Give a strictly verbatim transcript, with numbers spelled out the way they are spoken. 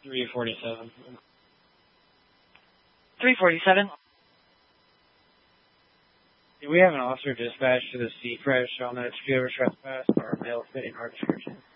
three forty-seven. three forty-seven. Do we have an officer dispatched to the Seafresh on that field trespass or mail fitting our description?